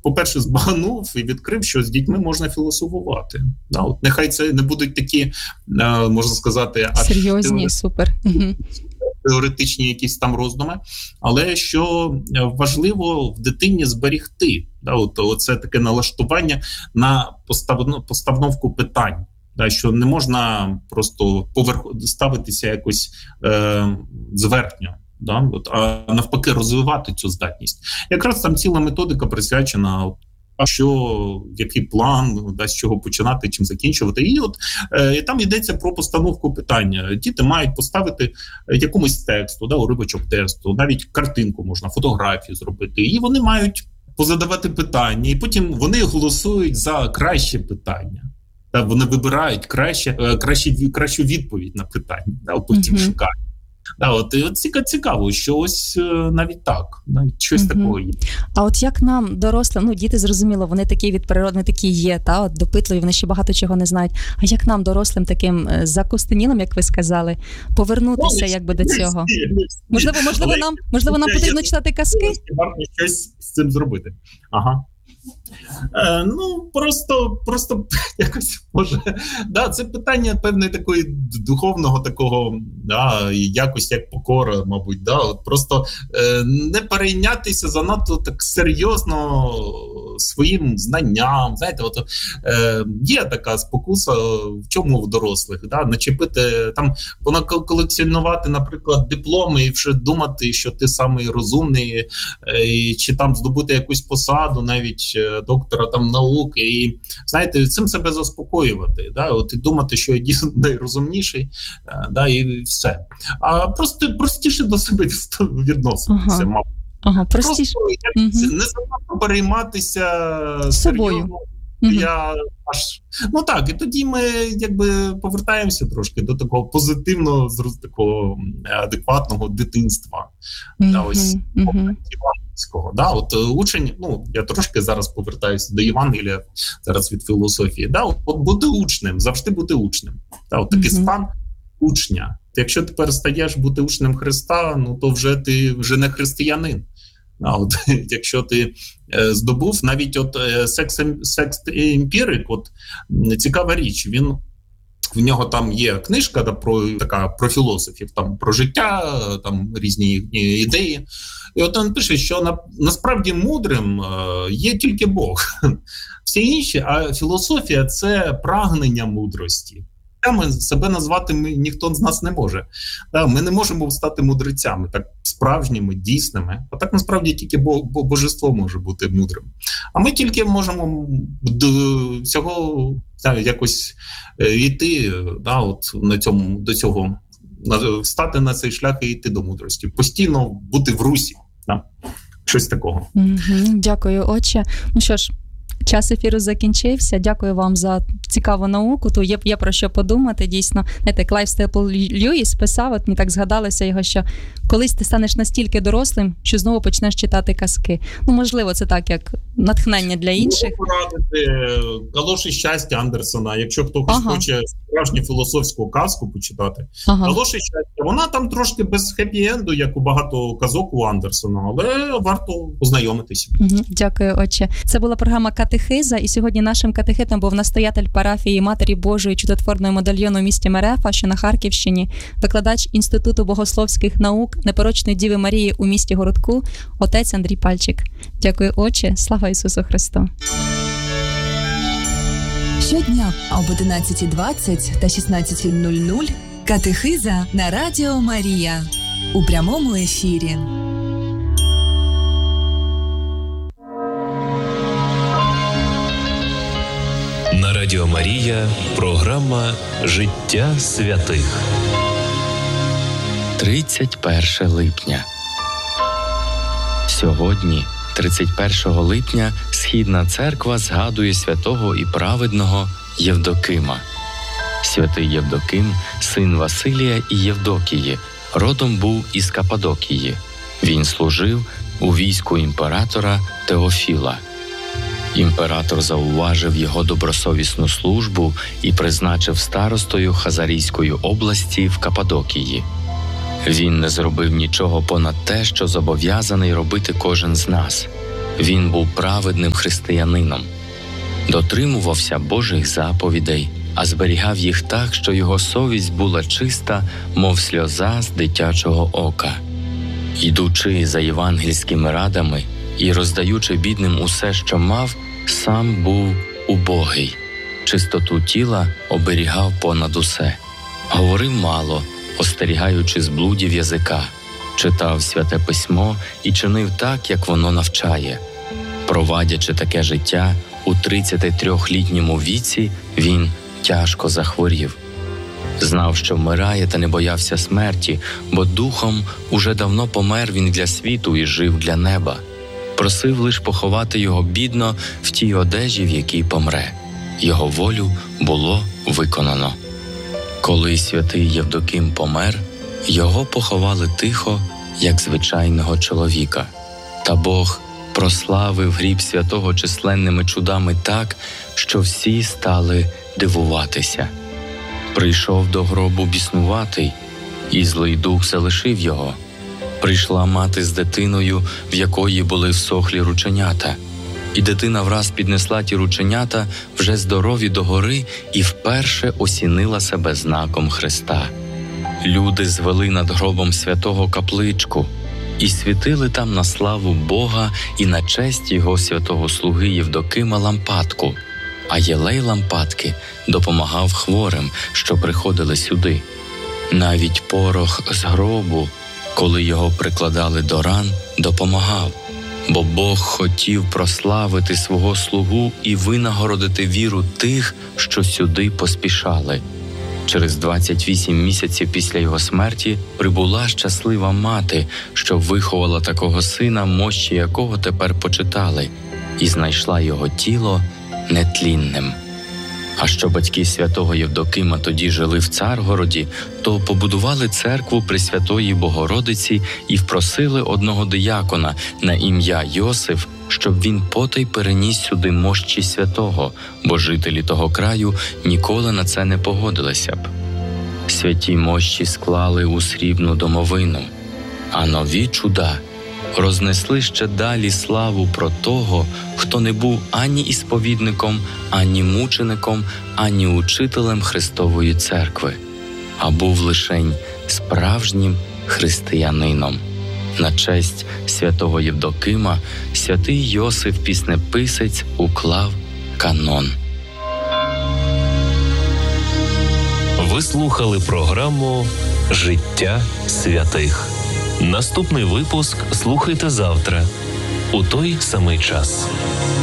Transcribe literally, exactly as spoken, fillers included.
по-перше, збагнув і відкрив, що з дітьми можна філософувати. Да, от нехай це не будуть такі, можна сказати, серйозні, супер. Теоретичні якісь там роздуми, але що важливо в дитині зберігти. Да, от, оце таке налаштування на поставну, постановку питань. Да, що не можна просто поверх ставитися якось е, зверхньо, да, от, а навпаки розвивати цю здатність. Якраз там ціла методика присвячена, от, що, який план, да, з чого починати, чим закінчувати. І от е, там йдеться про постановку питання. Діти мають поставити якомусь тексту, да, уривочок тексту, навіть картинку можна, фотографію зробити. І вони мають позадавати питання, і потім вони голосують за краще питання. Та вони вибирають краще, краще, кращу відповідь на питання, да, потім uh-huh. шукають. Да, от, і от цікаво, що ось навіть так, навіть щось uh-huh. такого є. А от як нам, дорослим, ну діти, зрозуміло, вони такі від природи, не такі є, та, от допитливі, вони ще багато чого не знають. А як нам, дорослим, таким закостенілим, як ви сказали, повернутися, ну, якби до цього? Можливо, можливо, нам, можливо, нам потрібно читати казки? Варто щось з цим зробити. Ага. Е, ну, просто, просто якось може, да, це питання певної такої духовного такого, да, якось як покора, мабуть, да, от просто е, не перейнятися занадто так серйозно своїм знанням, знаєте, от е, є така спокуса, в чому в дорослих, да, начепити, там, колекціонувати, наприклад, дипломи і вже думати, що ти самий розумний, е, чи там здобути якусь посаду, навіть доктора там науки, і, знаєте, цим себе заспокоювати, да, от і думати, що я дійсно найрозумніший, да, і все. А просто простіше до себе відноситися, ага. мабуть. Ага, простіше. Угу. Не занадто перейматися собою. Я аж ну так, і тоді ми якби повертаємося трошки до такого позитивного, такого адекватного дитинства. Mm-hmm. Да, ось mm-hmm. івангельського. Да, от учень, ну я трошки зараз повертаюся до Євангелія, зараз від філософії. Да, от, от бути учнем, завжди бути учнем. Да, от такий mm-hmm. стан учня. Якщо ти перестаєш бути учнем Христа, ну то вже ти вже не християнин. А от якщо ти е, здобув навіть от секс емпірик, от цікава річ, він в нього там є книжка да, про така про філософів, там про життя, там різні ідеї. І от він пише, що на, насправді мудрим е, є тільки Бог. Всі інші, а філософія це прагнення мудрості. Ми себе назвати ми, ніхто з нас не може. Ми не можемо стати мудрецями, так справжніми, дійсними. А так насправді тільки божество може бути мудрим. А ми тільки можемо до цього да, якось йти да, от на цьому, до цього, стати на цей шлях і йти до мудрості. Постійно бути в русі. Да. Щось такого. Mm-hmm. Дякую, отче. Ну що ж, час ефіру закінчився. Дякую вам за цікаву науку. То є, є про що подумати, дійсно. Знаєте, Клайв Степл Льюіс писав, от мені так згадалося його, що колись ти станеш настільки дорослим, що знову почнеш читати казки. Ну, можливо, це так, як натхнення для інших. Можу порадити «Галоші щастя» Андерсона, якщо хто ага. хоче справжню філософську казку почитати. Ага. «Галоші щастя», вона там трошки без хеппі-енду, як у багато казок у Андерсона, але варто познайомитися. Угу. Дякую, отче. Це була програма «Катехиза», і сьогодні нашим катехетом був настоятель парафії Матері Божої чудотворної медальйону в місті Мерефа, що на Харківщині, викладач Інституту богословських наук Непорочної Діви Марії у місті Городку, отець Андрій Пальчик. Дякую, отче. Слава Ісусу Христу! Щодня об одинадцятій двадцять та шістнадцятій нуль нуль «Катехиза» на Радіо Марія у прямому ефірі. На Радіо Марія програма «Життя святих». тридцять перше липня. Сьогодні, тридцять першого липня, Східна церква згадує святого і праведного Євдокима. Святий Євдоким, син Василія і Євдокії, родом був із Каппадокії. Він служив у війську імператора Теофіла. Імператор зауважив його добросовісну службу і призначив старостою Хазарійської області в Каппадокії. Він не зробив нічого понад те, що зобов'язаний робити кожен з нас. Він був праведним християнином, дотримувався Божих заповідей, а зберігав їх так, що його совість була чиста, мов сльоза з дитячого ока. Йдучи за євангельськими радами і роздаючи бідним усе, що мав, сам був убогий. Чистоту тіла оберігав понад усе. Говорив мало, остерігаючи зблудів язика. Читав Святе Письмо і чинив так, як воно навчає. Провадячи таке життя, у тридцятитрьохлітньому віці він тяжко захворів. Знав, що вмирає, та не боявся смерті, бо духом уже давно помер він для світу і жив для неба. Просив лиш поховати його бідно в тій одежі, в якій помре. Його волю було виконано. Коли святий Євдоким помер, його поховали тихо, як звичайного чоловіка. Та Бог прославив гріб святого численними чудами так, що всі стали дивуватися. Прийшов до гробу біснуватий, і злий дух залишив його. Прийшла мати з дитиною, в якої були всохлі рученята. І дитина враз піднесла ті рученята, вже здорові догори, і вперше осінила себе знаком Христа. Люди звели над гробом святого капличку і світили там на славу Бога і на честь його святого слуги Євдокима лампадку, а єлей лампадки допомагав хворим, що приходили сюди. Навіть порох з гробу, коли його прикладали до ран, допомагав, бо Бог хотів прославити свого слугу і винагородити віру тих, що сюди поспішали. Через двадцять вісім місяців після його смерті прибула щаслива мати, що виховала такого сина, мощі якого тепер почитали, і знайшла його тіло нетлінним. А що батьки святого Євдокима тоді жили в Царгороді, то побудували церкву Пресвятої Богородиці і впросили одного диякона на ім'я Йосиф, щоб він потай переніс сюди мощі святого, бо жителі того краю ніколи на це не погодилися б. Святі мощі склали у срібну домовину, а нові чуда рознесли ще далі славу про того, хто не був ані ісповідником, ані мучеником, ані учителем Христової церкви, а був лишень справжнім християнином. На честь святого Євдокима святий Йосиф Піснеписець уклав канон. Ви слухали програму «Життя святих». Наступний випуск слухайте завтра, у той самий час.